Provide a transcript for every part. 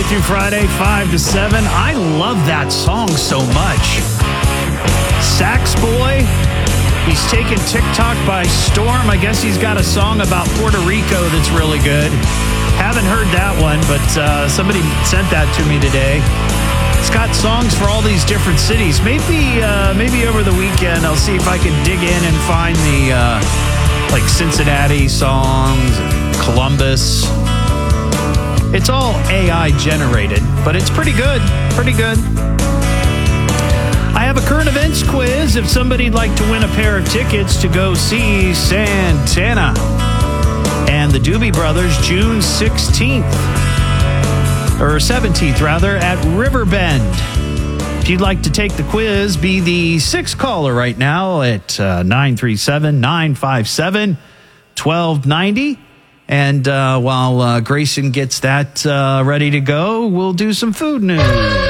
Monday through Friday, 5 to 7. I love that song so much. Sax Boy, he's taken TikTok by storm. I guess he's got a song about Puerto Rico that's really good. Haven't heard that one, but somebody sent that to me today. It's got songs for all these different cities. Maybe over the weekend I'll see if I can dig in and find the like Cincinnati songs, Columbus. It's all AI generated, but it's pretty good. Pretty good. I have a current events quiz if somebody'd like to win a pair of tickets to go see Santana and the Doobie Brothers June 16th. Or 17th, rather, at Riverbend. If you'd like to take the quiz, be the sixth caller right now at 937-957-1290. And while Grayson gets that ready to go, we'll do some food news. Hey,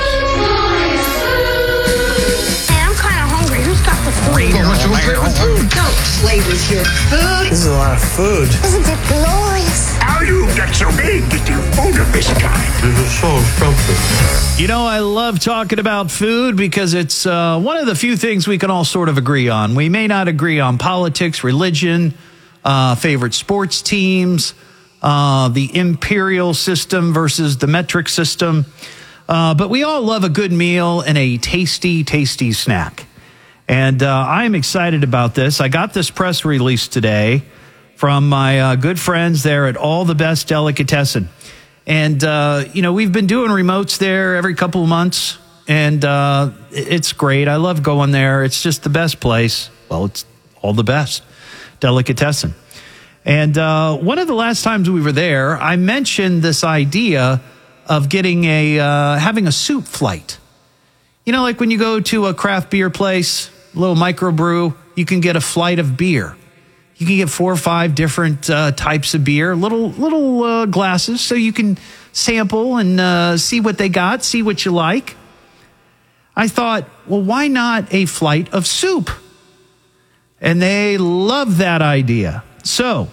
I'm kind of hungry. Who's got the food? Don't play with your food. This is a lot of food. Isn't it glorious? How you get so big that you food of this kind? This is so something. You know, I love talking about food because it's one of the few things we can all sort of agree on. We may not agree on politics, religion, favorite sports teams, the imperial system versus the metric system. But we all love a good meal and a tasty, tasty snack. And I'm excited about this. I got this press release today from my good friends there at All the Best Delicatessen. And, we've been doing remotes there every couple of months, and it's great. I love going there. It's just the best place. Well, it's All the Best Delicatessen. And one of the last times we were there, I mentioned this idea of getting having a soup flight. You know, like when you go to a craft beer place, a little microbrew, you can get a flight of beer. You can get 4 or 5 different types of beer, little glasses, so you can sample and see what they got, see what you like. I thought, well, why not a flight of soup? And they love that idea. So,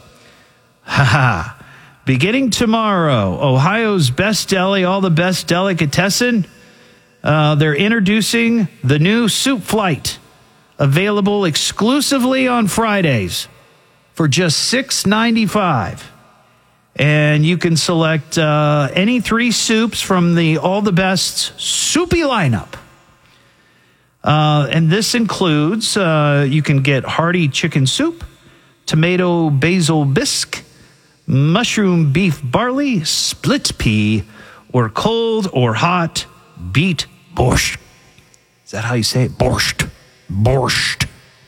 beginning tomorrow, Ohio's Best Deli, All the Best Delicatessen, they're introducing the new soup flight, available exclusively on Fridays for just $6.95. And you can select any 3 soups from the All the Best soupy lineup. And this includes, you can get hearty chicken soup, tomato basil bisque, mushroom beef barley, split pea, or cold or hot beet borscht. Is that how you say it? Borscht. Borscht.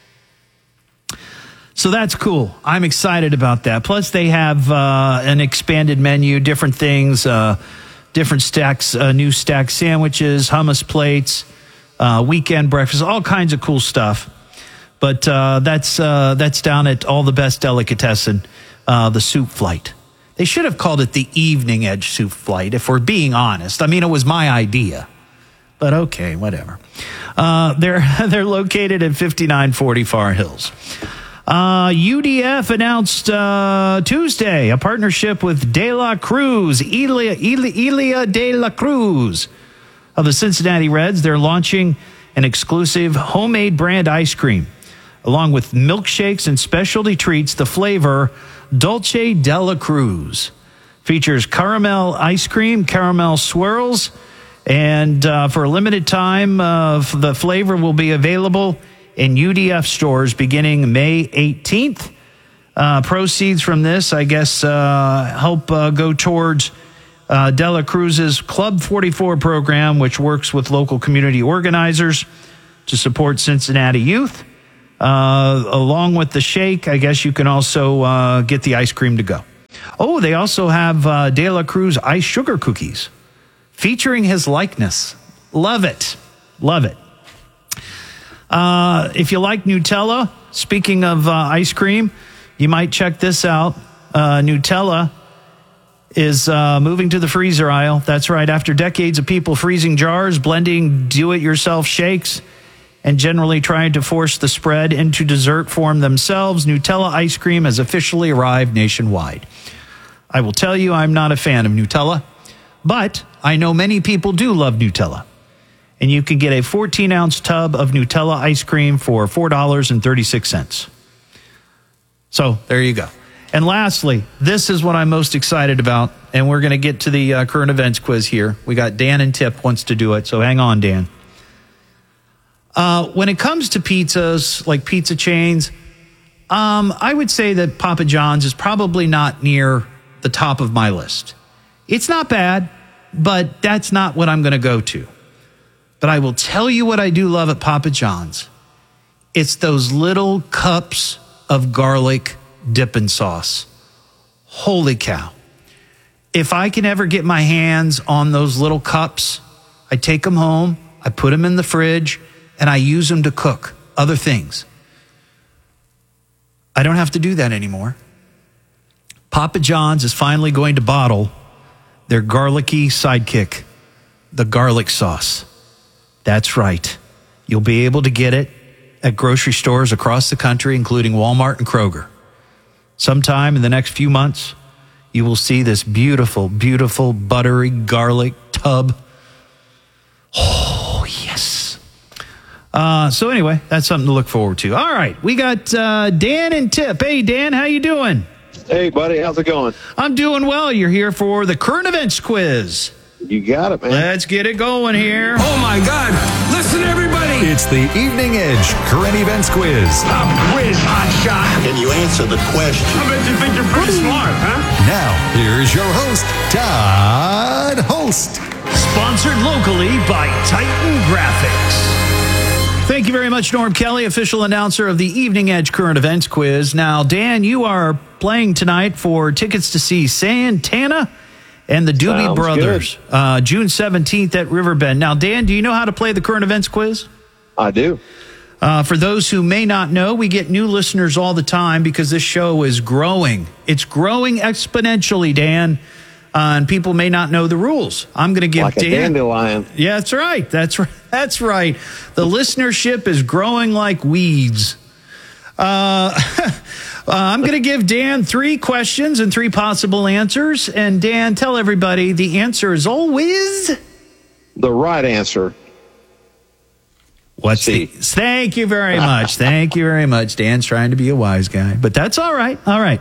So that's cool. I'm excited about that. Plus, they have an expanded menu, different things, different stacks, new stack sandwiches, hummus plates, weekend breakfast, all kinds of cool stuff. But that's down at All the Best Delicatessen, the soup flight. They should have called it the Evening Edge soup flight, if we're being honest. I mean, it was my idea. But okay, whatever. They're located at 5940 Far Hills. UDF announced Tuesday a partnership with De La Cruz, Ilia De La Cruz of the Cincinnati Reds. They're launching an exclusive homemade brand ice cream, along with milkshakes and specialty treats. The flavor Dolce De La Cruz features caramel ice cream, caramel swirls, and for a limited time, the flavor will be available in UDF stores beginning May 18th. Proceeds from this, I guess, help go towards De La Cruz's Club 44 program, which works with local community organizers to support Cincinnati youth. Along with the shake, I guess you can also get the ice cream to go. Oh, they also have De La Cruz ice sugar cookies featuring his likeness. Love it. Love it. If you like Nutella, speaking of ice cream, you might check this out. Nutella is moving to the freezer aisle. That's right. After decades of people freezing jars, blending do-it-yourself shakes, and generally trying to force the spread into dessert form themselves, Nutella ice cream has officially arrived nationwide. I will tell you, I'm not a fan of Nutella, but I know many people do love Nutella. And you can get a 14-ounce tub of Nutella ice cream for $4.36. So there you go. And lastly, this is what I'm most excited about, and we're going to get to the current events quiz here. We got Dan and Tip wants to do it, so hang on, Dan. When it comes to pizzas, like pizza chains, I would say that Papa John's is probably not near the top of my list. It's not bad, but that's not what I'm going to go to. But I will tell you what I do love at Papa John's. It's those little cups of garlic dipping sauce. Holy cow. If I can ever get my hands on those little cups, I take them home, I put them in the fridge, and I use them to cook other things. I don't have to do that anymore. Papa John's is finally going to bottle their garlicky sidekick, the garlic sauce. That's right. You'll be able to get it at grocery stores across the country, including Walmart and Kroger. Sometime in the next few months, you will see this beautiful, beautiful, buttery garlic tub. Oh, yes. So anyway, that's something to look forward to. All right, we got Dan and Tip. Hey, Dan, how you doing? Hey, buddy, how's it going? I'm doing well. You're here for the current events quiz. You got it, man. Let's get it going here. Oh my God! Listen, everybody! It's the Evening Edge Current Events Quiz. Pop quiz, hot shot! Can you answer the question? I bet you think you're pretty smart, huh? Now, here's your host, Todd Holst. Sponsored locally by Titan Graphics. Thank you very much, Norm Kelly, official announcer of the Evening Edge Current Events Quiz. Now, Dan, you are playing tonight for tickets to see Santana and the Doobie Sounds Brothers, June 17th at Riverbend. Now, Dan, do you know how to play the current events quiz? I do. For those who may not know, we get new listeners all the time because this show is growing. It's growing exponentially, Dan, and people may not know the rules. I'm going to give Like a Dan... dandelion. Yeah, that's right. That's right. The listenership is growing like weeds. I'm going to give Dan 3 questions and 3 possible answers. And Dan, tell everybody the answer is always... The right answer. What's C. Thank you very much. Thank you very much. Dan's trying to be a wise guy, but that's all right. All right.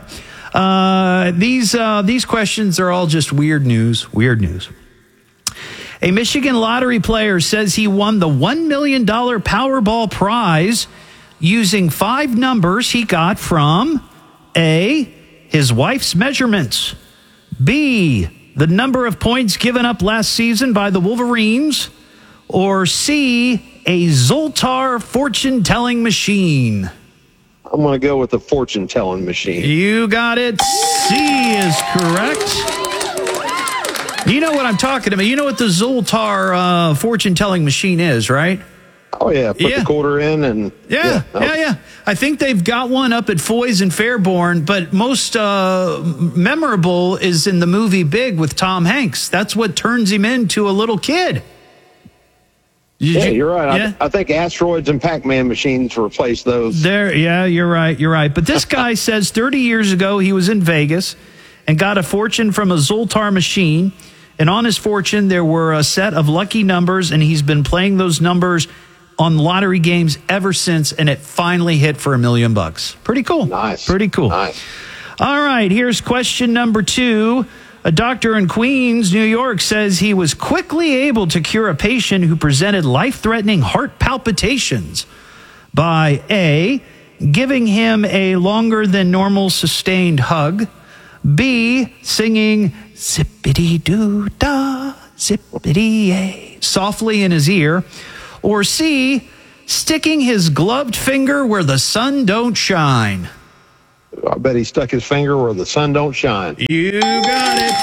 These questions are all just weird news. Weird news. A Michigan lottery player says he won the $1 million Powerball prize using 5 numbers he got from A, his wife's measurements, B, the number of points given up last season by the Wolverines, or C, a Zoltar fortune-telling machine. I'm going to go with the fortune-telling machine. You got it. C is correct. You know what I'm talking about. You know what the Zoltar fortune-telling machine is, right? Oh, yeah. Put the quarter in and... Yeah. I think they've got one up at Foy's in Fairborn, but most memorable is in the movie Big with Tom Hanks. That's what turns him into a little kid. You're right. Yeah? I think asteroids and Pac-Man machines replace those. You're right. But this guy says 30 years ago he was in Vegas and got a fortune from a Zoltar machine. And on his fortune, there were a set of lucky numbers, and he's been playing those numbers on lottery games ever since, and it finally hit for $1 million. Pretty cool. Nice. Pretty cool. Nice. All right, here's question number 2. A doctor in Queens, New York, says he was quickly able to cure a patient who presented life-threatening heart palpitations by A, giving him a longer than normal sustained hug, B, singing zippity-doo-dah, zippity-yay softly in his ear, or C, sticking his gloved finger where the sun don't shine. I bet he stuck his finger where the sun don't shine. You got it.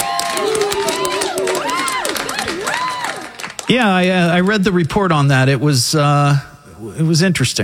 Yeah, I read the report on that. It was interesting.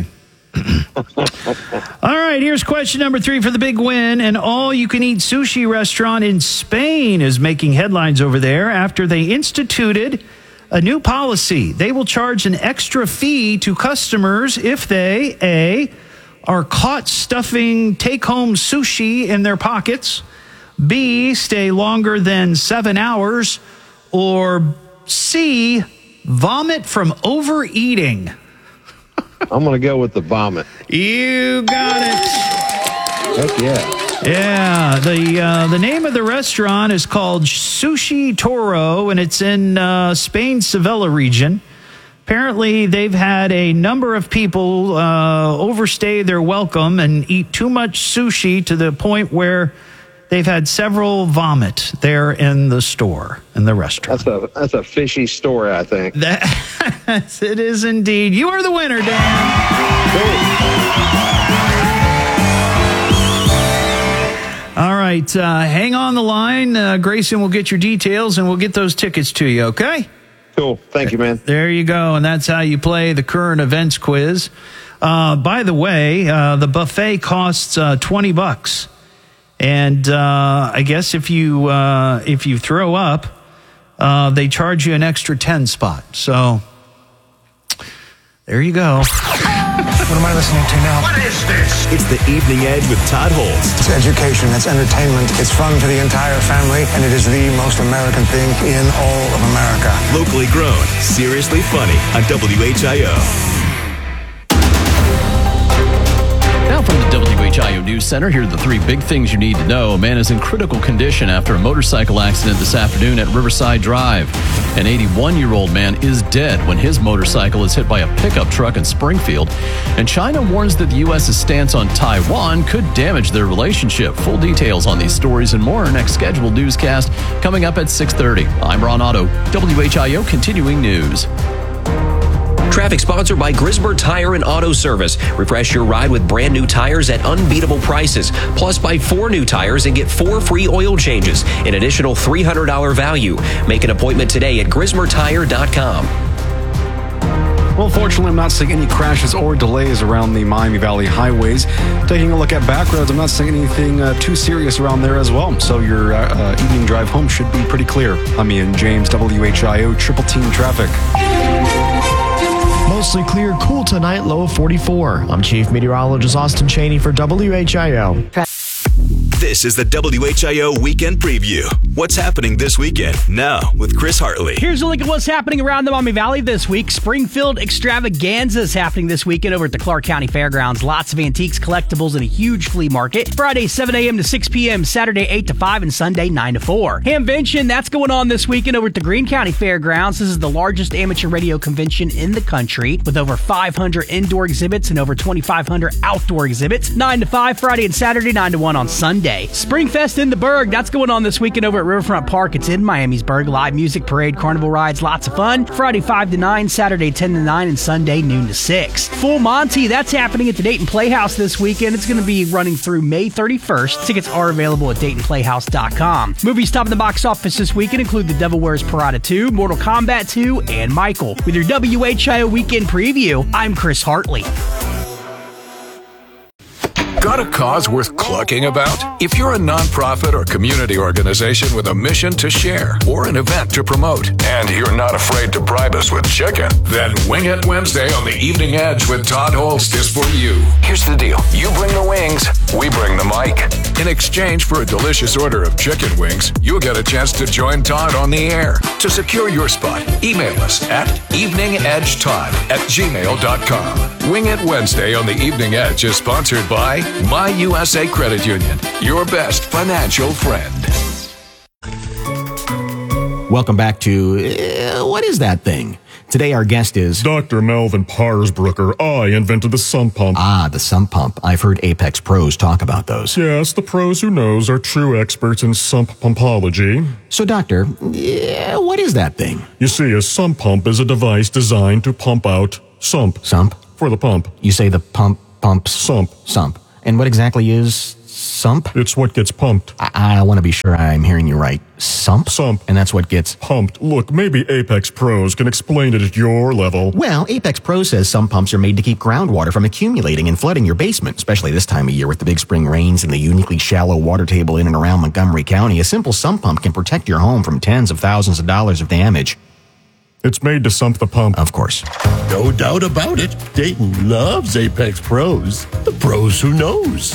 All right, here's question number 3 for the big win. An all-you-can-eat sushi restaurant in Spain is making headlines over there after they instituted a new policy. They will charge an extra fee to customers if they, A, are caught stuffing take-home sushi in their pockets, B, stay longer than 7 hours, or C, vomit from overeating? I'm going to go with the vomit. You got it. Heck yeah. Yeah, the name of the restaurant is called Sushi Toro, and it's in Spain's Sevilla region. Apparently, they've had a number of people overstay their welcome and eat too much sushi to the point where they've had several vomit there in the store, in the restaurant. That's a fishy story, I think. It is indeed. You are the winner, Dan. All right, hang on the line. Grayson will get your details, and we'll get those tickets to you, okay? Cool. Thank you, man. There you go, and that's how you play the current events quiz. By the way, the buffet costs $20, and I guess if you throw up, they charge you an extra 10 spot. So there you go. What am I listening to now? What is this? It's the Evening Edge with Todd Holtz. It's education, it's entertainment, it's fun for the entire family, and it is the most American thing in all of America. Locally grown, seriously funny on WHIO. Now from the WHIO News Center, here are the three big things you need to know. A man is in critical condition after a motorcycle accident this afternoon at Riverside Drive. An 81-year-old man is dead when his motorcycle is hit by a pickup truck in Springfield. And China warns that the U.S.'s stance on Taiwan could damage their relationship. Full details on these stories and more. Next scheduled newscast coming up at 6:30. I'm Ron Otto, WHIO Continuing News. Traffic sponsored by Grismer Tire and Auto Service. Refresh your ride with brand new tires at unbeatable prices. Plus, buy 4 new tires and get 4 free oil changes. An additional $300 value. Make an appointment today at GrismerTire.com. Well, fortunately, I'm not seeing any crashes or delays around the Miami Valley highways. Taking a look at back roads, I'm not seeing anything too serious around there as well. So your evening drive home should be pretty clear. I'm Ian James, WHIO Triple Team Traffic. Mostly clear, cool tonight, low of 44. I'm Chief Meteorologist Austin Cheney for WHIO. This is the WHIO Weekend Preview. What's happening this weekend? Now with Chris Hartley. Here's a look at what's happening around the Miami Valley this week. Springfield Extravaganza is happening this weekend over at the Clark County Fairgrounds. Lots of antiques, collectibles, and a huge flea market. Friday, 7 a.m. to 6 p.m., Saturday, 8 to 5, and Sunday, 9 to 4. Hamvention, that's going on this weekend over at the Greene County Fairgrounds. This is the largest amateur radio convention in the country with over 500 indoor exhibits and over 2,500 outdoor exhibits. 9 to 5 Friday and Saturday, 9 to 1 on Sunday. Springfest in the Berg, that's going on this weekend over at Riverfront Park. It's in Miamisburg. Live music, parade, carnival rides, lots of fun. Friday 5 to 9, Saturday 10 to 9, and Sunday noon to 6. Full Monty, that's happening at the Dayton Playhouse this weekend. It's going to be running through May 31st. Tickets are available at DaytonPlayhouse.com. Movies topping the box office this weekend include The Devil Wears Prada 2, Mortal Kombat 2, and Michael. With your WHIO Weekend Preview, I'm Chris Hartley. Got a cause worth clucking about? If you're a nonprofit or community organization with a mission to share or an event to promote, and you're not afraid to bribe us with chicken, then Wing It Wednesday on the Evening Edge with Todd Holtz is for you. Here's the deal. You bring the wings, we bring the mic. In exchange for a delicious order of chicken wings, you'll get a chance to join Todd on the air. To secure your spot, email us at eveningedgetodd@gmail.com. Wing It Wednesday on the Evening Edge is sponsored by My USA Credit Union, your best financial friend. Welcome back to what is that thing? Today our guest is Dr. Melvin Parsbrucker. I invented the sump pump. Ah, the sump pump. I've heard Apex pros talk about those. Yes, the pros who knows are true experts in sump pumpology. So, doctor, what is that thing? You see, a sump pump is a device designed to pump out sump. Sump? For the pump. You say the pumps? Sump. Sump. And what exactly is sump? It's what gets pumped. I want to be sure I'm hearing you right. Sump? Sump. And that's what gets pumped. Look, maybe Apex Pros can explain it at your level. Well, Apex Pros says sump pumps are made to keep groundwater from accumulating and flooding your basement, especially this time of year with the big spring rains and the uniquely shallow water table in and around Montgomery County. A simple sump pump can protect your home from tens of thousands of dollars of damage. It's made to sump the pump. Of course. No doubt about it. Dayton loves Apex Pros. The pros who knows.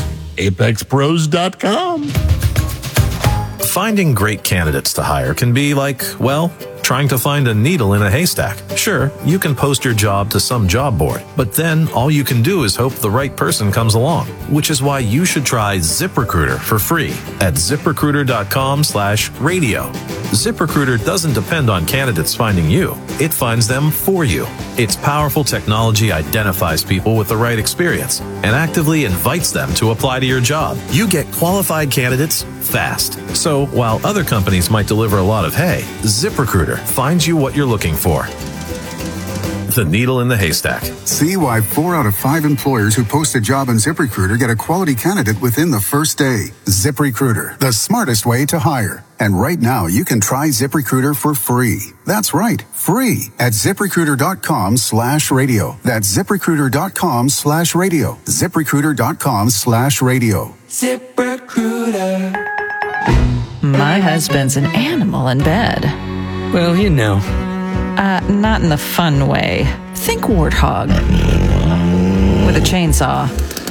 ApexPros.com. Finding great candidates to hire can be like, well, trying to find a needle in a haystack. Sure, you can post your job to some job board, but then all you can do is hope the right person comes along, which is why you should try ZipRecruiter for free at ZipRecruiter.com/radio. ZipRecruiter doesn't depend on candidates finding you. It finds them for you. Its powerful technology identifies people with the right experience and actively invites them to apply to your job. You get qualified candidates fast. So while other companies might deliver a lot of hay, ZipRecruiter finds you what you're looking for. The needle in the haystack. See why 4 out of 5 employers who post a job on ZipRecruiter get a quality candidate within the first day. ZipRecruiter, the smartest way to hire. And right now, you can try ZipRecruiter for free. That's right, free at ZipRecruiter.com/radio. That's ZipRecruiter.com/radio. ZipRecruiter.com/radio. ZipRecruiter. My husband's an animal in bed. Well, you know. Not in the fun way. Think warthog. With a chainsaw.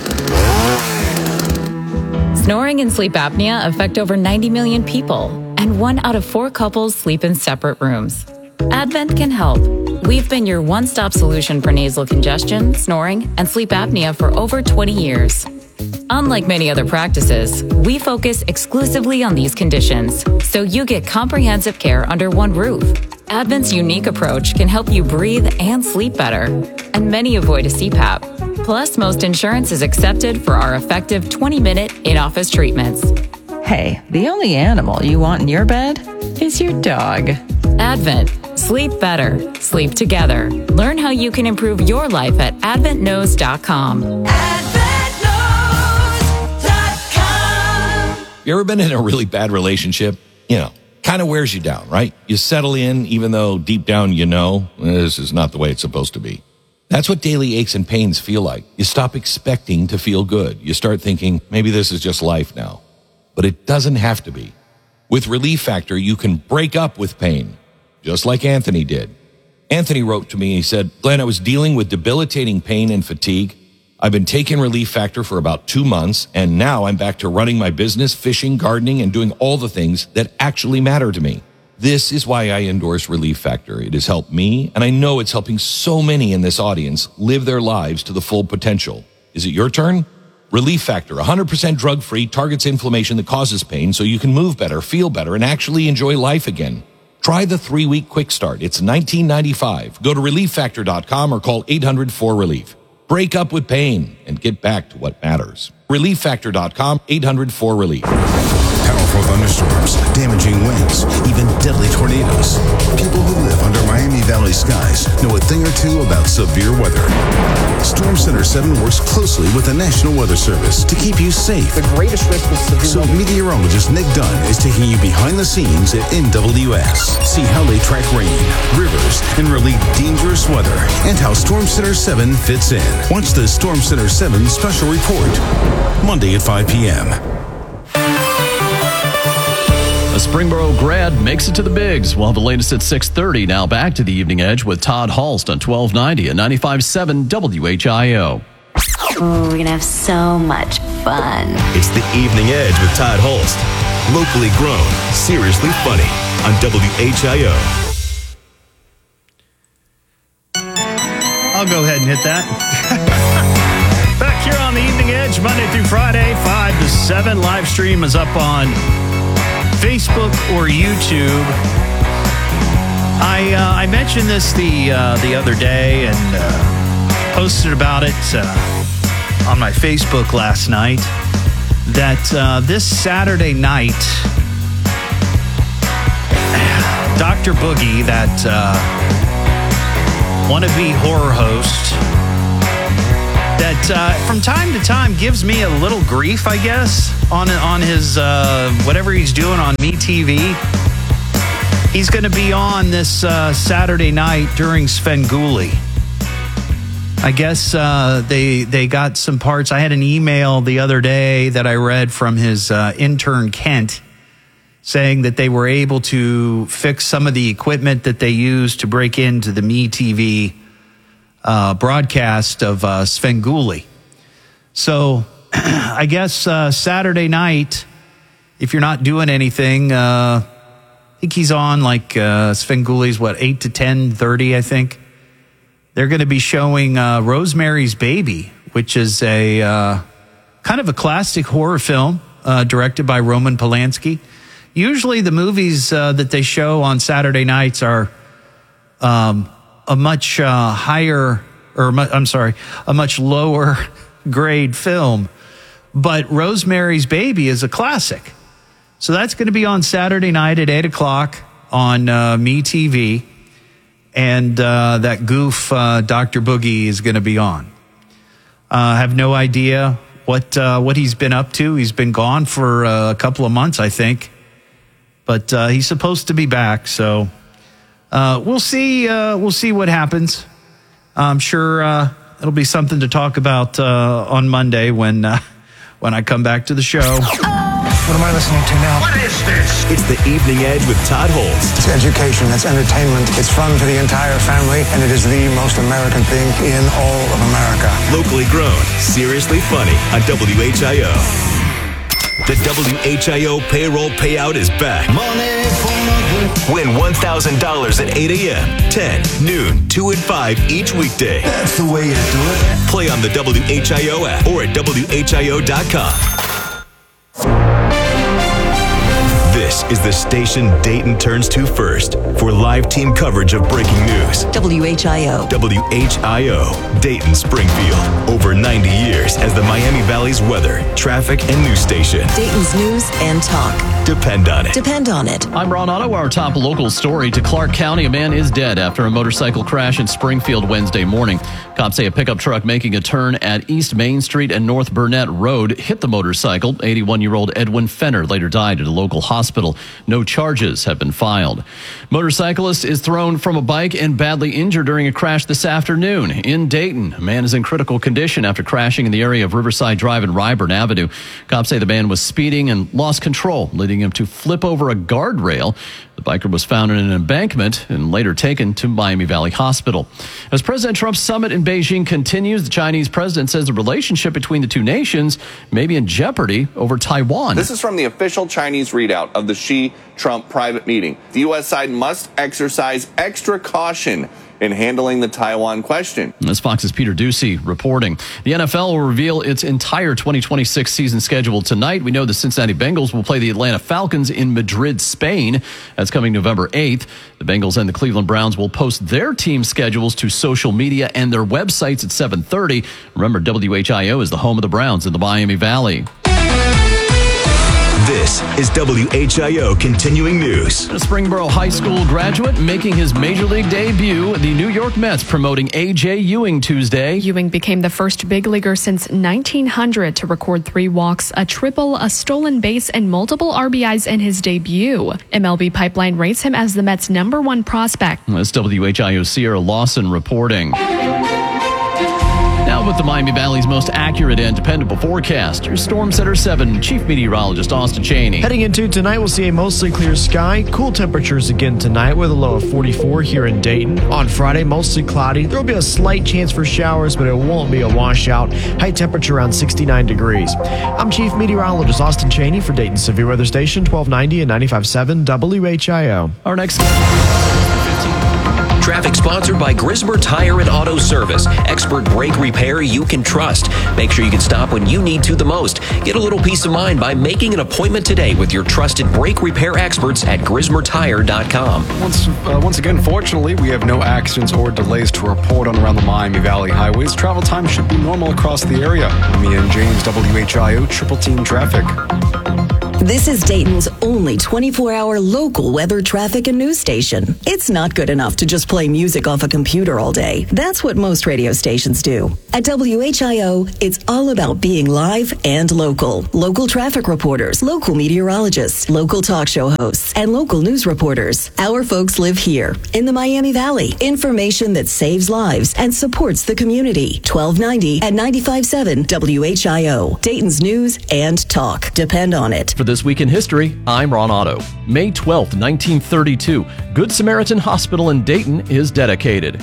Snoring and sleep apnea affect over 90 million people, and 1 out of 4 couples sleep in separate rooms. Advent can help. We've been your one-stop solution for nasal congestion, snoring, and sleep apnea for over 20 years. Unlike many other practices, we focus exclusively on these conditions, so you get comprehensive care under one roof. Advent's unique approach can help you breathe and sleep better, and many avoid a CPAP. Plus, most insurance is accepted for our effective 20-minute in-office treatments. Hey, the only animal you want in your bed is your dog. Advent. Sleep better. Sleep together. Learn how you can improve your life at adventknows.com. You ever been in a really bad relationship? You know, kind of wears you down, right? You settle in even though deep down you know this is not the way it's supposed to be. That's what daily aches and pains feel like. You stop expecting to feel good. You start thinking, maybe this is just life now. But it doesn't have to be. With Relief Factor, you can break up with pain, just like Anthony did. Anthony wrote to me, he said, Glenn, I was dealing with debilitating pain and fatigue. I've been taking Relief Factor for about 2 months, and now I'm back to running my business, fishing, gardening, and doing all the things that actually matter to me. This is why I endorse Relief Factor. It has helped me, and I know it's helping so many in this audience live their lives to the full potential. Is it your turn? Relief Factor, 100% drug-free, targets inflammation that causes pain so you can move better, feel better, and actually enjoy life again. Try the 3-week quick start. It's $19.95. Go to ReliefFactor.com or call 800-4RELIEF. Break up with pain and get back to what matters. ReliefFactor.com, 800-4RELIEF. Powerful thunderstorms, damaging winds, even deadly tornadoes. People who live under Miami Valley skies know a thing or two about severe weather. Storm Center 7 works closely with the National Weather Service to keep you safe. The greatest risk of severe So weather. meteorologist Nick Dunn is taking you behind the scenes at NWS. See how they track rain, rivers, and really dangerous weather, and how Storm Center 7 fits in. Watch the Storm Center 7 special report, Monday at 5 p.m. A Springboro grad makes it to the bigs. We'll have the latest at 6:30. Now back to the Evening Edge with Todd Halst on 1290 and 95.7 WHIO. Oh, we're going to have so much fun. It's the Evening Edge with Todd Holst. Locally grown, seriously funny on WHIO. I'll go ahead and hit that. Back here on the Evening Edge, Monday through Friday, 5 to 7. Live stream is up on Facebook or YouTube. I mentioned this the other day and posted about it on my Facebook last night, that this Saturday night, Dr. Boogie, that wannabe horror host, that from time to time gives me a little grief, I guess, on his whatever he's doing on MeTV. He's going to be on this Saturday night during Svengoolie. I guess they got some parts. I had an email the other day that I read from his intern, Kent, saying that they were able to fix some of the equipment that they used to break into the MeTV broadcast of Svengoolie. So I guess Saturday night, if you're not doing anything, think he's on like Svengoolie's, 8 to 10:30, I think. They're going to be showing Rosemary's Baby, which is a kind of a classic horror film directed by Roman Polanski. Usually the movies that they show on Saturday nights are a much a much lower grade film. But Rosemary's Baby is a classic. So that's going to be on Saturday night at 8 o'clock on MeTV. And that goof, Dr. Boogie, is going to be on. I have no idea what he's been up to. He's been gone for a couple of months, I think. But he's supposed to be back, so we'll see. We'll see what happens. I'm sure it'll be something to talk about on Monday when I come back to the show. What am I listening to now? What is this? It's the Evening Edge with Todd Holtz. It's education, it's entertainment, it's fun for the entire family, and it is the most American thing in all of America. Locally grown, seriously funny on WHIO. The WHIO payroll payout is back. Money for mother. Win $1,000 at 8 a.m., 10, noon, 2 and 5 each weekday. That's the way you do it. Play on the WHIO app or at WHIO.com. This is the station Dayton turns to first for live team coverage of breaking news. WHIO. WHIO, Dayton, Springfield. Over 90 years as the Miami Valley's weather, traffic, and news station. Dayton's news and talk. Depend on it. Depend on it. I'm Ron Otto. Our top local story. To Clark County, a man is dead after a motorcycle crash in Springfield Wednesday morning. Cops say a pickup truck making a turn at East Main Street and North Burnett Road hit the motorcycle. 81-year-old Edwin Fenner later died at a local hospital. No charges have been filed. Motorcyclist is thrown from a bike and badly injured during a crash this afternoon in Dayton. A man is in critical condition after crashing in the area of Riverside Drive and Ryburn Avenue. Cops say the man was speeding and lost control, leading him to flip over a guardrail. The biker was found in an embankment and later taken to Miami Valley Hospital. As President Trump's summit in Beijing continues, the Chinese president says the relationship between the two nations may be in jeopardy over Taiwan. This is from the official Chinese readout of the Xi-Trump private meeting. The U.S. side must exercise extra caution in handling the Taiwan question. That's Fox's Peter Ducey reporting. The NFL will reveal its entire 2026 season schedule tonight. We know the Cincinnati Bengals will play the Atlanta Falcons in Madrid, Spain. That's coming November 8th. The Bengals and the Cleveland Browns will post their team schedules to social media and their websites at 7:30. Remember, WHIO is the home of the Browns in the Miami Valley. This is WHIO Continuing News. A Springboro High School graduate making his Major League debut. The New York Mets promoting A.J. Ewing Tuesday. Ewing became the first big leaguer since 1900 to record 3 walks, a triple, a stolen base, and multiple RBIs in his debut. MLB Pipeline rates him as the Mets' #1 prospect. That's WHIO Sierra Lawson reporting. Now with the Miami Valley's most accurate and dependable forecast, your Storm Center 7 Chief Meteorologist Austin Cheney. Heading into tonight, we'll see a mostly clear sky. Cool temperatures again tonight with a low of 44 here in Dayton. On Friday, mostly cloudy. There will be a slight chance for showers, but it won't be a washout. High temperature around 69 degrees. I'm Chief Meteorologist Austin Cheney for Dayton Severe Weather Station 1290 and 95.7 WHIO. Our next... Traffic sponsored by Grismer Tire and Auto Service. Expert brake repair you can trust. Make sure you can stop when you need to the most. Get a little peace of mind by making an appointment today with your trusted brake repair experts at GrismerTire.com. Once again, fortunately, we have no accidents or delays to report on around the Miami Valley highways. Travel time should be normal across the area. Me and James, WHIO, Triple Team Traffic. This is Dayton's only 24-hour local weather, traffic, and news station. It's not good enough to just play music off a computer all day. That's what most radio stations do. At WHIO, it's all about being live and local. Local traffic reporters, local meteorologists, local talk show hosts, and local news reporters. Our folks live here in the Miami Valley. Information that saves lives and supports the community. 1290 and 95.7 WHIO. Dayton's news and talk. Depend on it. For this week in history, I'm Ron Otto. May 12th, 1932, Good Samaritan Hospital in Dayton is dedicated.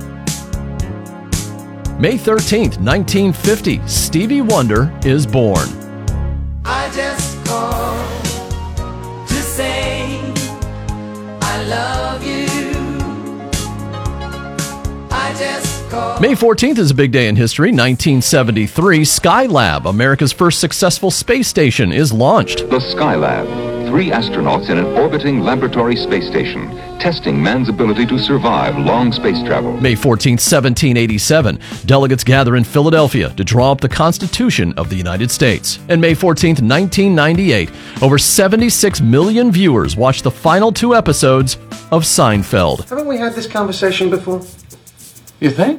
May 13th, 1950, Stevie Wonder is born. I just called to say love you. I just call. May 14th is a big day in history. 1973, Skylab, America's first successful space station, is launched. The Skylab, 3 astronauts in an orbiting laboratory space station, testing man's ability to survive long space travel. May 14th, 1787, delegates gather in Philadelphia to draw up the Constitution of the United States. And May 14th, 1998, over 76 million viewers watched the final 2 episodes of Seinfeld. Haven't we had this conversation before? You think?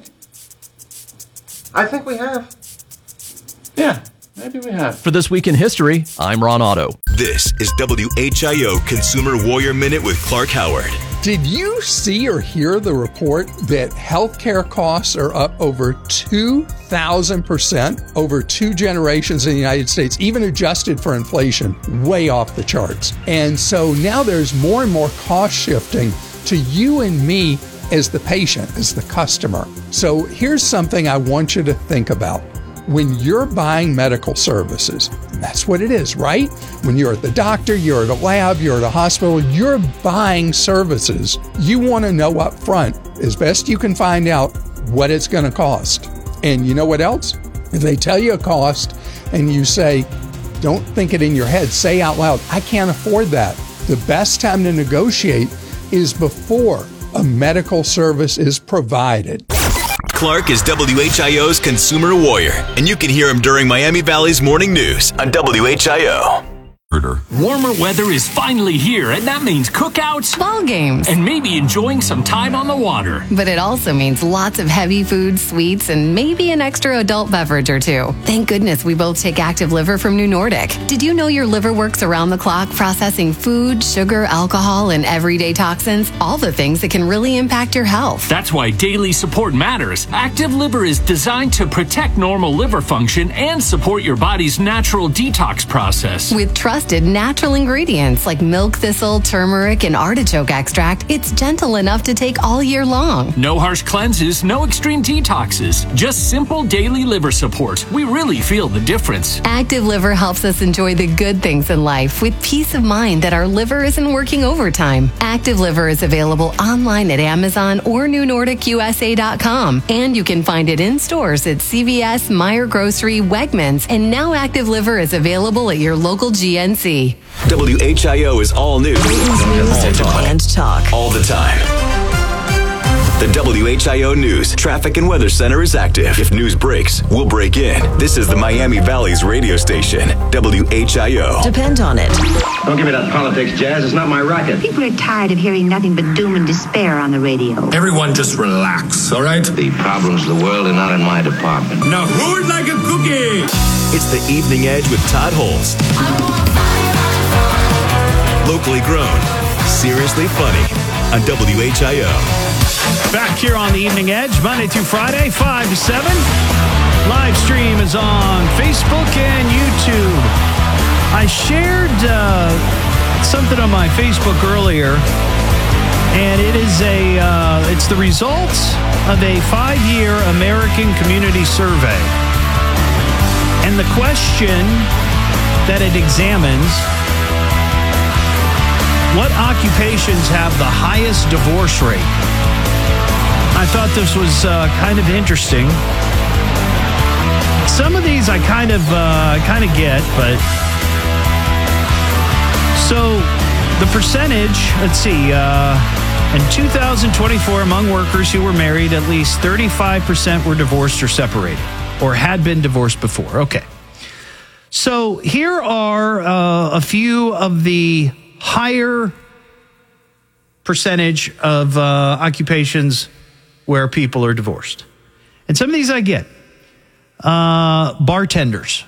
I think we have. Yeah, maybe we have. For This Week in History, I'm Ron Otto. This is WHIO Consumer Warrior Minute with Clark Howard. Did you see or hear the report that healthcare costs are up over 2,000% over 2 generations in the United States, even adjusted for inflation, way off the charts? And so now there's more and more cost shifting to you and me as the patient, as the customer. So here's something I want you to think about. When you're buying medical services, and that's what it is, right? When you're at the doctor, you're at a lab, you're at a hospital, you're buying services. You want to know up front, as best you can find out, what it's going to cost. And you know what else? If they tell you a cost and you say, don't think it in your head, say out loud, I can't afford that. The best time to negotiate is before a medical service is provided. Clark is WHIO's consumer warrior, and you can hear him during Miami Valley's morning news on WHIO. Warmer weather is finally here, and that means cookouts, ball games, and maybe enjoying some time on the water. But it also means lots of heavy food, sweets, and maybe an extra adult beverage or 2. Thank goodness we both take Active Liver from New Nordic. Did you know your liver works around the clock processing food, sugar, alcohol, and everyday toxins? All the things that can really impact your health. That's why daily support matters. Active Liver is designed to protect normal liver function and support your body's natural detox process. With trusted natural ingredients like milk thistle, turmeric, and artichoke extract, it's gentle enough to take all year long. No harsh cleanses, no extreme detoxes, just simple daily liver support. We really feel the difference. Active Liver helps us enjoy the good things in life with peace of mind that our liver isn't working overtime. Active Liver is available online at Amazon or NewNordicUSA.com, and you can find it in stores at CVS, Meijer Grocery, Wegmans, and now Active Liver is available at your local GNC. WHIO is all news. And talk. All the time. The WHIO News Traffic and Weather Center is active. If news breaks, we'll break in. This is the Miami Valley's radio station, WHIO. Depend on it. Don't give me that politics, Jazz. It's not my racket. People are tired of hearing nothing but doom and despair on the radio. Everyone just relax, all right? The problems of the world are not in my department. Now who'd like a cookie? It's the Evening Edge with Todd Holst. Locally grown, seriously funny on WHIO. Back here on the Evening Edge, Monday through Friday, 5 to 7. Live stream is on Facebook and YouTube. I shared something on my Facebook earlier, and it is it's the results of a 5-year American Community Survey. And the question that it examines: what occupations have the highest divorce rate? I thought this was kind of interesting. Some of these I kind of get, but so the percentage, let's see, in 2024, among workers who were married, at least 35% were divorced or separated, or had been divorced before. Okay. So here are a few of the higher percentage of occupations where people are divorced. And some of these I get. Bartenders.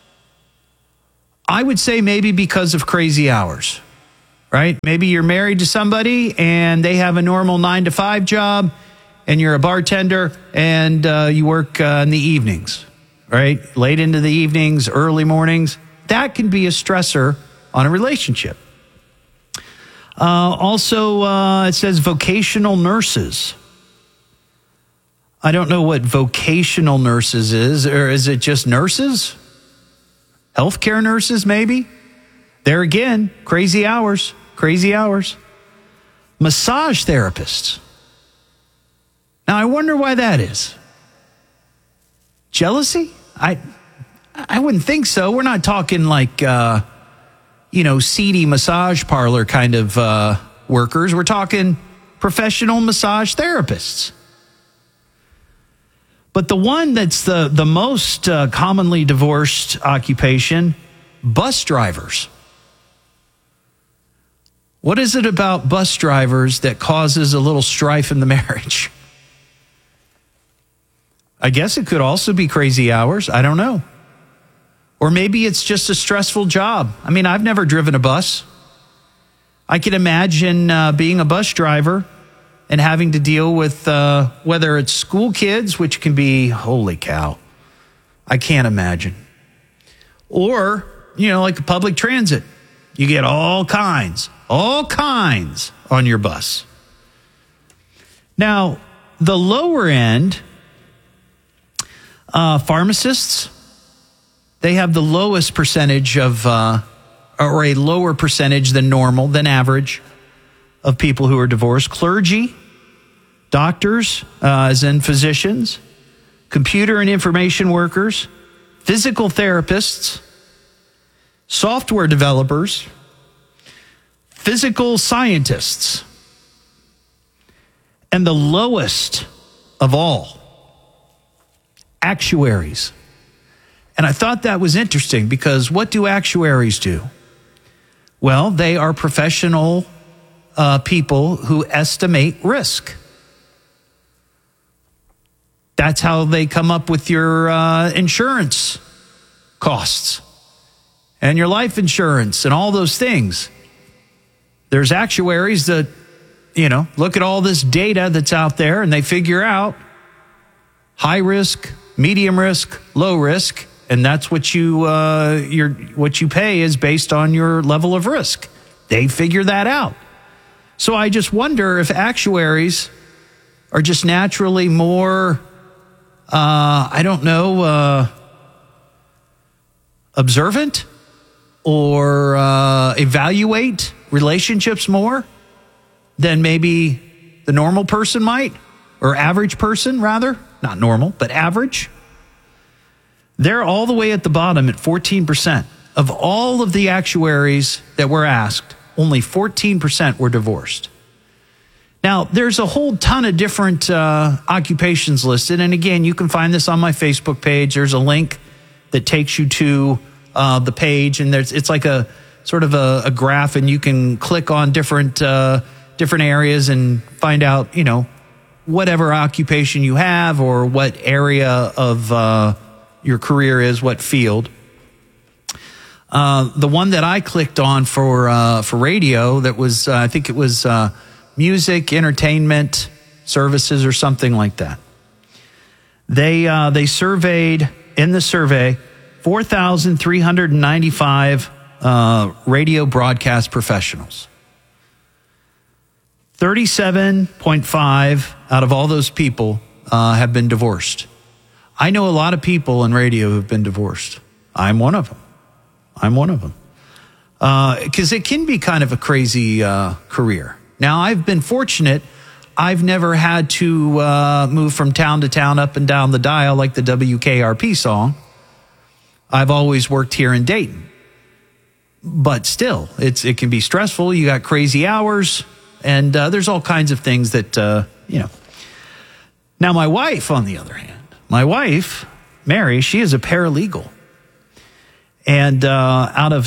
I would say maybe because of crazy hours, right? Maybe you're married to somebody and they have a normal 9-to-5 job and you're a bartender and you work in the evenings, right? Late into the evenings, early mornings. That can be a stressor on a relationship. Also, it says vocational nurses. I don't know what vocational nurses is, or is it just nurses? Healthcare nurses, maybe? There again, crazy hours. massage therapists. Now, I wonder why that is. Jealousy? I wouldn't think so. We're not talking like, seedy massage parlor kind of workers. We're talking professional massage therapists. But the one that's the most commonly divorced occupation, bus drivers. What is it about bus drivers that causes a little strife in the marriage? I guess it could also be crazy hours. I don't know. Or maybe it's just a stressful job. I mean, I've never driven a bus. I can imagine being a bus driver and having to deal with whether it's school kids, which can be, holy cow, I can't imagine. Or, like a public transit. You get all kinds on your bus. Now, the lower end, pharmacists, they have the lowest percentage of, or a lower percentage than normal, than average, of people who are divorced. Clergy, doctors, as in physicians, computer and information workers, physical therapists, software developers, physical scientists, and the lowest of all, actuaries. And I thought that was interesting because what do actuaries do? Well, they are professional people who estimate risk. That's how they come up with your insurance costs and your life insurance and all those things. There's actuaries that, look at all this data that's out there and they figure out high risk, medium risk, low risk, and that's what what you pay is based on your level of risk. They figure that out. So I just wonder if actuaries are just naturally more, observant or evaluate relationships more than maybe the normal person might, or average person rather, not normal, but average. They're all the way at the bottom at 14%. Of all of the actuaries that were asked, only 14% were divorced. Now, there's a whole ton of different occupations listed. And again, you can find this on my Facebook page. There's a link that takes you to the page. And it's like a sort of a graph, and you can click on different areas and find out, whatever occupation you have or what area of your career is, what field. The one that I clicked on for radio, that was, I think it was music, entertainment, services, or something like that. They surveyed, in the survey, 4,395 radio broadcast professionals. 37.5 out of all those people have been divorced. I know a lot of people in radio who have been divorced. I'm one of them. Because it can be kind of a crazy career. Now, I've been fortunate. I've never had to move from town to town, up and down the dial like the WKRP song. I've always worked here in Dayton. But still, it can be stressful. You got crazy hours, and there's all kinds of things that, Now, my wife, on the other hand, Mary, she is a paralegal. And out of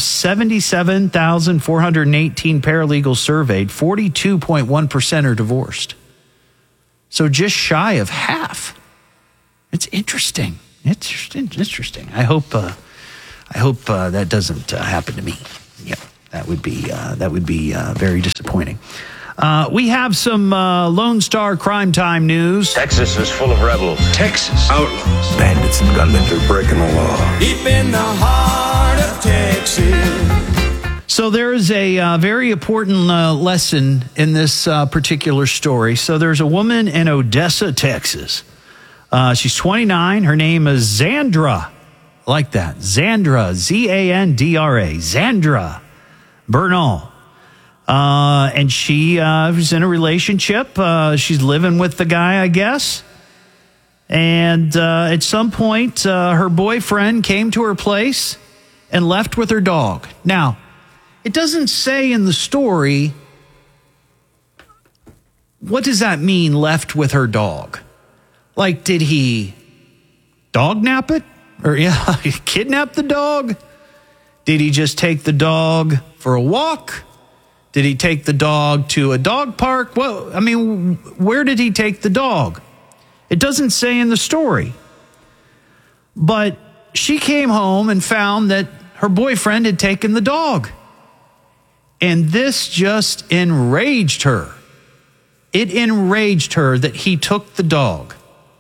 77,418 paralegals surveyed, 42.1% are divorced. So just shy of half. It's interesting. Interesting. I hope that doesn't happen to me. Yep, that would be very disappointing. We have some Lone Star Crime Time news. Texas is full of rebels. Texas. Outlaws. Bandits and gunmen are breaking the law. Deep in the heart of Texas. So there is a very important lesson in this particular story. So there's a woman in Odessa, Texas. She's 29. Her name is Zandra. I like that. Zandra, Zandra. Zandra Bernal. And she was in a relationship. She's living with the guy, I guess. And at some point, her boyfriend came to her place and left with her dog. Now, it doesn't say in the story, what does that mean, left with her dog? Like, did he dog nap it? Or kidnap the dog? Did he just take the dog for a walk? Did he take the dog to a dog park? Well, I mean, where did he take the dog? It doesn't say in the story. But she came home and found that her boyfriend had taken the dog. And this just enraged her. It enraged her that he took the dog.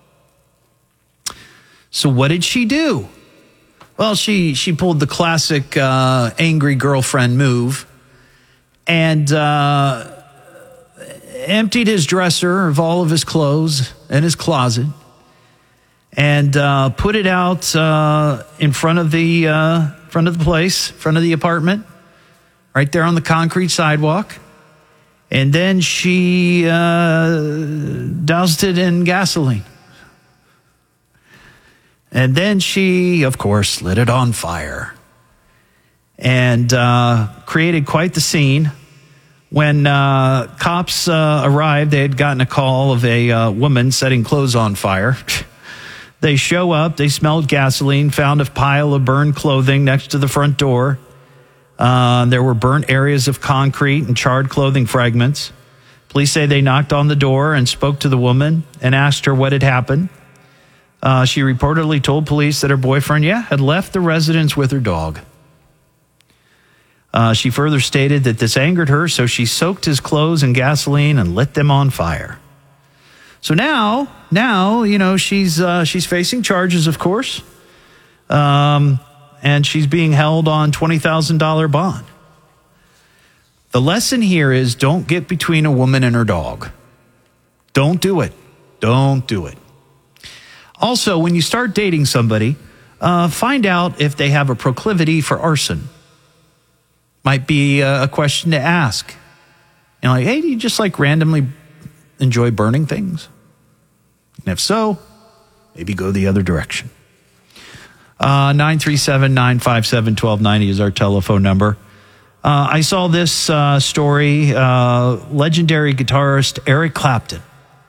So what did she do? Well, she pulled the classic angry girlfriend move and emptied his dresser of all of his clothes in his closet and put it out in front of the apartment, right there on the concrete sidewalk. And then she doused it in gasoline. And then she, of course, lit it on fire and created quite the scene. When cops arrived, they had gotten a call of a woman setting clothes on fire. They show up, they smelled gasoline, found a pile of burned clothing next to the front door. There were burnt areas of concrete and charred clothing fragments. Police say they knocked on the door and spoke to the woman and asked her what had happened. She reportedly told police that her boyfriend, had left the residence with her dog. She further stated that this angered her, so she soaked his clothes in gasoline and lit them on fire. So now, she's facing charges, of course. And she's being held on $20,000 bond. The lesson here is don't get between a woman and her dog. Don't do it. Don't do it. Also, when you start dating somebody, find out if they have a proclivity for arson. Might be a question to ask. Hey, do you just randomly enjoy burning things? And if so, maybe go the other direction. 937-957-1290 is our telephone number. I saw this story. Legendary guitarist Eric Clapton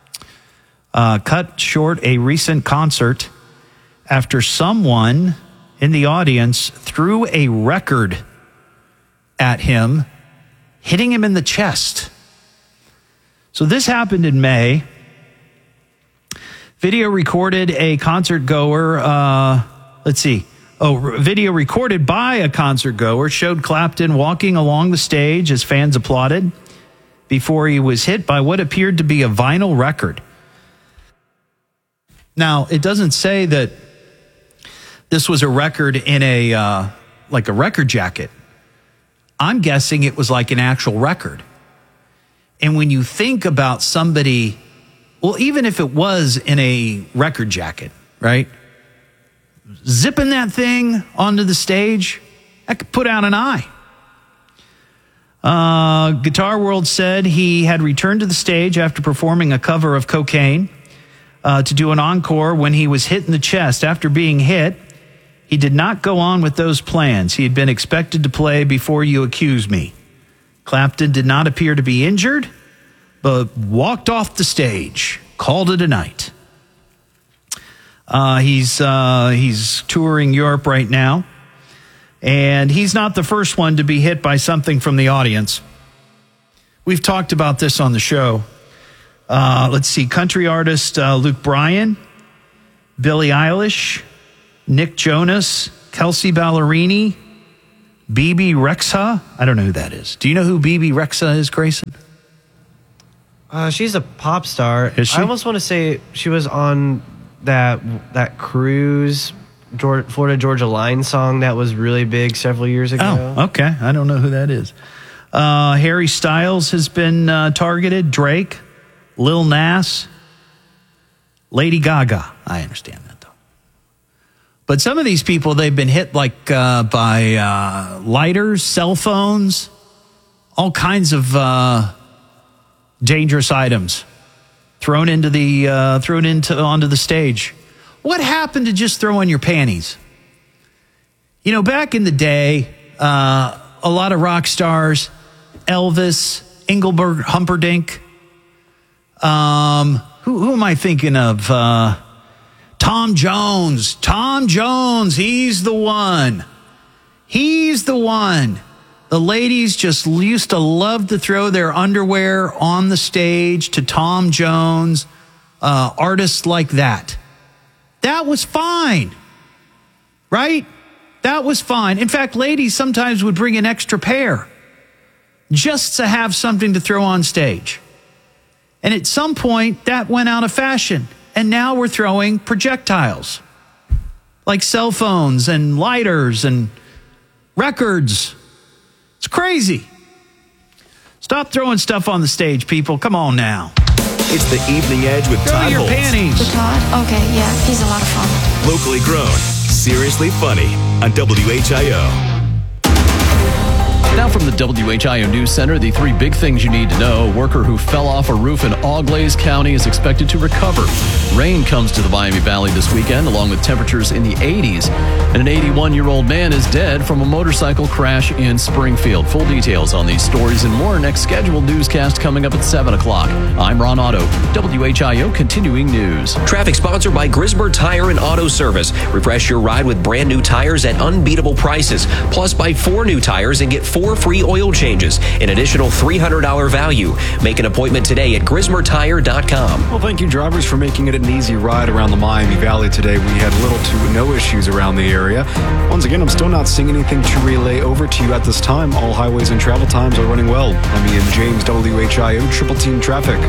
cut short a recent concert after someone in the audience threw a record at him, hitting him in the chest. So this happened in May. Video recorded a concert goer. Video recorded by a concert goer showed Clapton walking along the stage as fans applauded before he was hit by what appeared to be a vinyl record. Now, it doesn't say that this was a record in a record jacket. I'm guessing it was like an actual record. And when you think about somebody, well, even if it was in a record jacket, right? Zipping that thing onto the stage, that could put out an eye. Guitar World said he had returned to the stage after performing a cover of Cocaine to do an encore when he was hit in the chest. After being hit, he did not go on with those plans. He had been expected to play Before You Accuse Me. Clapton did not appear to be injured, but walked off the stage, called it a night. He's touring Europe right now, and he's not the first one to be hit by something from the audience. We've talked about this on the show. Let's see, country artist Luke Bryan, Billie Eilish, Nick Jonas, Kelsey Ballerini, Bebe Rexha. I don't know who that is. Do you know who Bebe Rexha is, Grayson? She's a pop star. Is she? I almost want to say she was on that cruise, Florida Georgia Line song that was really big several years ago. Oh, okay. I don't know who that is. Harry Styles has been targeted. Drake, Lil Nas, Lady Gaga. I understand that, though. But some of these people, they've been hit by lighters, cell phones, all kinds of dangerous items thrown onto the stage. What happened to just throwing your panties? You know, back in the day, a lot of rock stars, Elvis, Engelbert Humperdinck, who am I thinking of? Tom Jones. Tom Jones, he's the one. He's the one. The ladies just used to love to throw their underwear on the stage to Tom Jones, artists like that. That was fine, right? That was fine. In fact, ladies sometimes would bring an extra pair just to have something to throw on stage. And at some point, that went out of fashion. And now we're throwing projectiles like cell phones and lighters and records. It's crazy. Stop throwing stuff on the stage, people. Come on now. It's the Evening Edge with Throw Todd your Holtz. panties. With Todd? Okay, yeah, he's a lot of fun. Locally grown, seriously funny on WHIO. Now from the WHIO News Center, the 3 big things you need to know. A worker who fell off a roof in Auglaize County is expected to recover. Rain comes to the Miami Valley this weekend, along with temperatures in the 80s. And an 81-year-old man is dead from a motorcycle crash in Springfield. Full details on these stories and more next scheduled newscast coming up at 7 o'clock. I'm Ron Otto, WHIO Continuing News. Traffic sponsored by Grismer Tire and Auto Service. Refresh your ride with brand new tires at unbeatable prices. Plus, buy 4 new tires and get 4 free oil changes, an additional $300 value. Make an appointment today at GrismerTire.com. Well, thank you, drivers, for making it an easy ride around the Miami Valley today. We had little to no issues around the area. Once again, I'm still not seeing anything to relay over to you at this time. All highways and travel times are running well. I'm Ian James, WHIO Triple Team Traffic.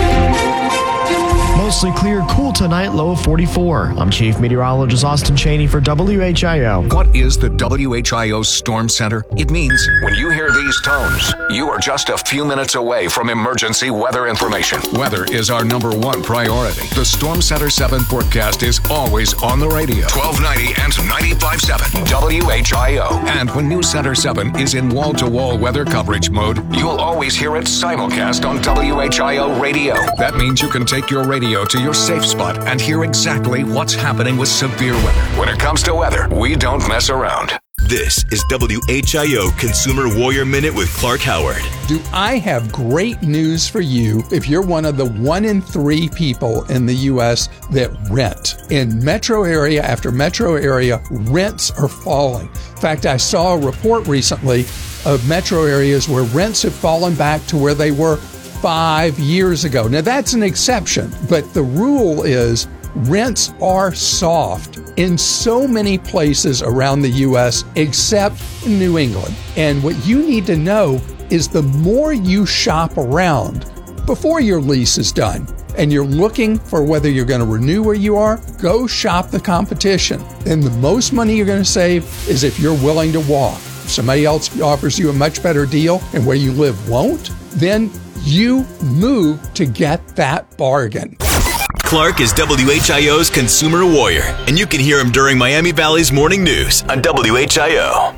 Mostly clear, cool tonight, low of 44. I'm Chief Meteorologist Austin Cheney for WHIO. What is the WHIO Storm Center? It means when you hear these tones, you are just a few minutes away from emergency weather information. Weather is our #1 priority. The Storm Center 7 forecast is always on the radio. 1290 and 95.7 WHIO. And when News Center 7 is in wall-to-wall weather coverage mode, you'll always hear it simulcast on WHIO radio. That means you can take your radio to your safe spot and hear exactly what's happening with severe weather. When it comes to weather, we don't mess around. This is WHIO Consumer Warrior Minute with Clark Howard. Do I have great news for you if you're one of the 1 in 3 people in the U.S. that rent? In metro area after metro area, rents are falling. In fact, I saw a report recently of metro areas where rents have fallen back to where they were 5 years ago. Now, that's an exception, but the rule is rents are soft in so many places around the U.S. except New England. And what you need to know is the more you shop around before your lease is done and you're looking for whether you're going to renew where you are, go shop the competition. And the most money you're going to save is if you're willing to walk. If somebody else offers you a much better deal and where you live won't, then you move to get that bargain. Clark is WHIO's Consumer Warrior, and you can hear him during Miami Valley's morning news on WHIO.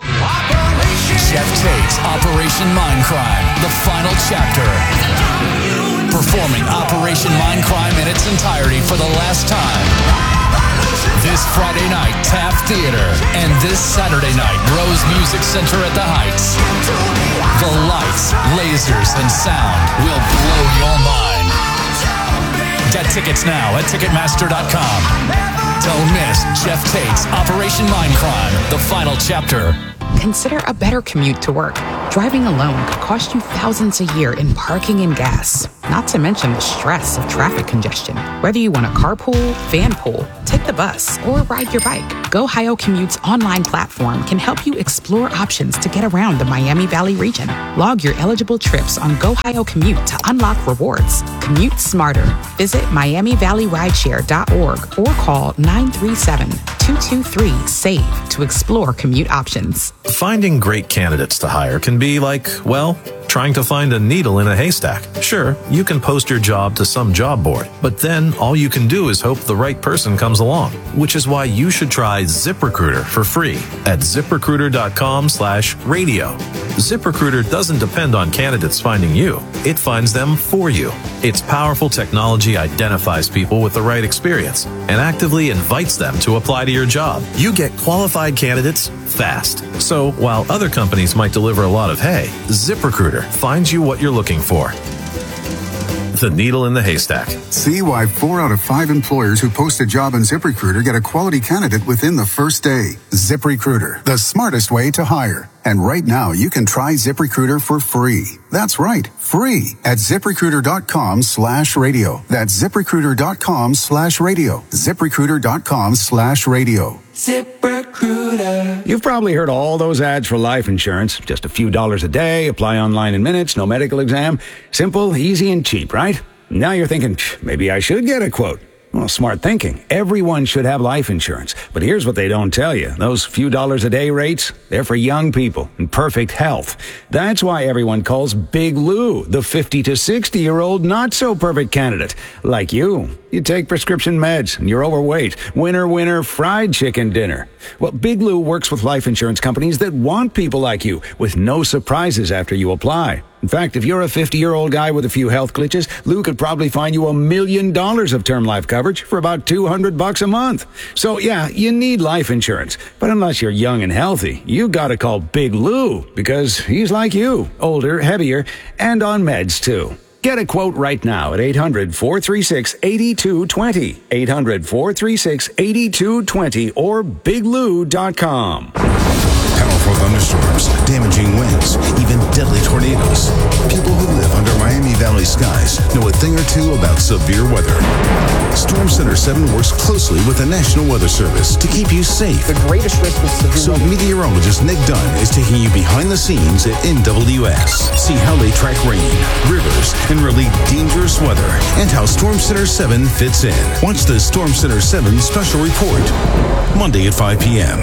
Jeff Tate's Operation Mindcrime, the final chapter. Performing Operation Mindcrime in its entirety for the last time. This Friday night, Taft Theater, and this Saturday night, Rose Music Center at the Heights. The lights, lasers, and sound will blow your mind. Get tickets now at Ticketmaster.com. Don't miss Jeff Tate's Operation Mindcrime, the final chapter. Consider a better commute to work. Driving alone could cost you thousands a year in parking and gas, not to mention the stress of traffic congestion. Whether you want to carpool, van pool, take the bus, or ride your bike, GoHio Commute's online platform can help you explore options to get around the Miami Valley region. Log your eligible trips on GoHio Commute to unlock rewards. Commute smarter. Visit MiamiValleyRideshare.org or call 937-223-SAVE to explore commute options. Finding great candidates to hire can be like, well, trying to find a needle in a haystack? Sure, you can post your job to some job board, but then all you can do is hope the right person comes along, which is why you should try ZipRecruiter for free at ZipRecruiter.com/radio. ZipRecruiter doesn't depend on candidates finding you. It finds them for you. Its powerful technology identifies people with the right experience and actively invites them to apply to your job. You get qualified candidates fast. So while other companies might deliver a lot of hay, ZipRecruiter finds you what you're looking for. The needle in the haystack. See why 4 out of 5 employers who post a job on ZipRecruiter get a quality candidate within the first day. ZipRecruiter, the smartest way to hire. And right now, you can try ZipRecruiter for free. That's right, free at ZipRecruiter.com/radio. That's ZipRecruiter.com/radio. ZipRecruiter.com/radio. ZipRecruiter. You've probably heard all those ads for life insurance. Just a few dollars a day, apply online in minutes, no medical exam. Simple, easy, and cheap, right? Now you're thinking, maybe I should get a quote. Well, smart thinking. Everyone should have life insurance. But here's what they don't tell you. Those few dollars a day rates, they're for young people in perfect health. That's why everyone calls Big Lou the 50 to 60-year-old not-so-perfect candidate. Like you. You take prescription meds and you're overweight. Winner, winner, fried chicken dinner. Well, Big Lou works with life insurance companies that want people like you with no surprises after you apply. In fact, if you're a 50-year-old guy with a few health glitches, Lou could probably find you $1 million of term life coverage for about $200 a month. So yeah, you need life insurance. But unless you're young and healthy, you gotta call Big Lou because he's like you, older, heavier, and on meds too. Get a quote right now at 800-436-8220. 800-436-8220 or biglou.com. Powerful thunderstorms, damaging winds, even deadly tornadoes. People who live under Miami Valley skies know a thing or two about severe weather. Storm Center 7 works closely with the National Weather Service to keep you safe. The greatest risk of severe So meteorologist Nick Dunn is taking you behind the scenes at NWS. See how they track rain, rivers, and really dangerous weather, and how Storm Center 7 fits in. Watch the Storm Center 7 special report, Monday at 5 p.m.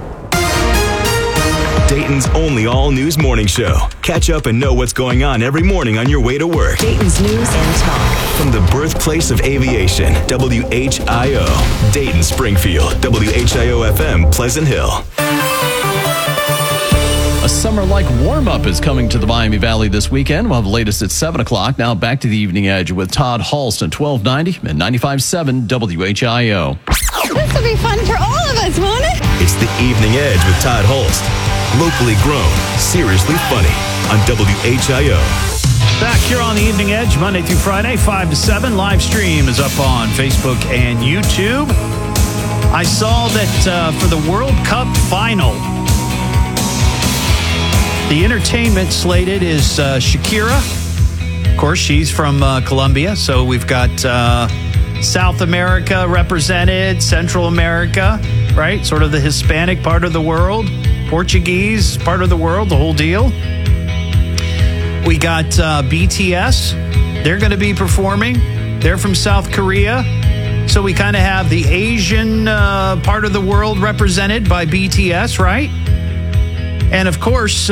Dayton's only all-news morning show. Catch up and know what's going on every morning on your way to work. Dayton's news and talk. From the birthplace of aviation, WHIO. Dayton, Springfield, WHIO-FM, Pleasant Hill. A summer-like warm-up is coming to the Miami Valley this weekend. We'll have the latest at 7 o'clock. Now back to the Evening Edge with Todd Halst at 1290 and 95.7 WHIO. This will be fun for all of us, won't it? It's the Evening Edge with Todd Holst. Locally grown, seriously funny on WHIO. Back here on the Evening Edge, Monday through Friday, 5 to 7. Live stream is up on Facebook and YouTube. I saw that for the World Cup final, the entertainment slated is Shakira. Of course, she's from Colombia, so we've got South America represented, Central America, right? Sort of the Hispanic part of the world, Portuguese part of the world, the whole deal. We got BTS. They're going to be performing. They're from South Korea. So we kind of have the Asian part of the world represented by BTS, right? And of course,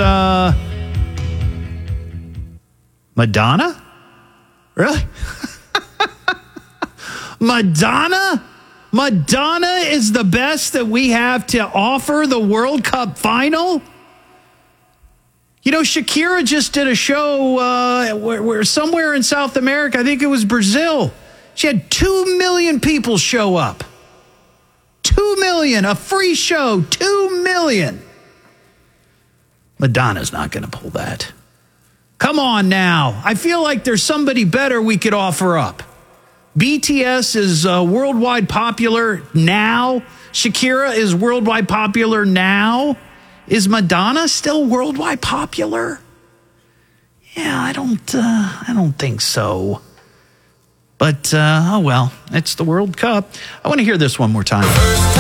Madonna? Really? Madonna? Madonna is the best that we have to offer the World Cup final? You know, Shakira just did a show where somewhere in South America, I think it was Brazil. She had 2 million people show up. 2 million, a free show, 2 million. Madonna's not going to pull that. Come on now. I feel like there's somebody better we could offer up. BTS is worldwide popular now. Shakira is worldwide popular now. Is Madonna still worldwide popular? Yeah, I don't think so. But, oh well, it's the World Cup. I want to hear this one more time.